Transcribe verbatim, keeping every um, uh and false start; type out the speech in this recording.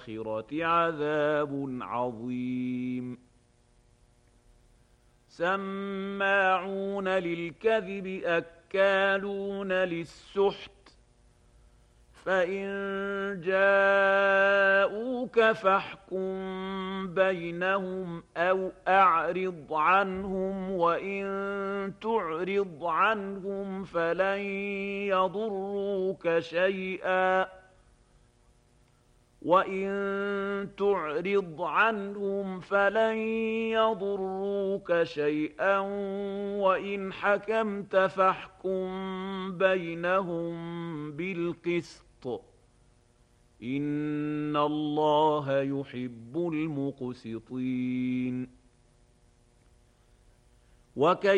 الْآخِرَةِ عَذَابٌ عَظِيمٌ سَمَّاعُونَ لِلْكَذِبِ أَكَّالُونَ لِلسُّحْتِ فَإِن جَاءُوكَ فَاحْكُم بَيْنَهُمْ أَوْ أَعْرِضْ عَنْهُمْ وَإِن تُعْرِضْ عَنْهُمْ فَلَن يَضُرُّوكَ شَيْئًا وَإِن تُعْرِضْ عَنْهُمْ فَلَن يَضُرُّوكَ شَيْئًا وَإِنْ حَكَمْتَ فَاحْكُم بَيْنَهُم بِالْقِسْطِ إِنَّ اللَّهَ يُحِبُّ الْمُقْسِطِينَ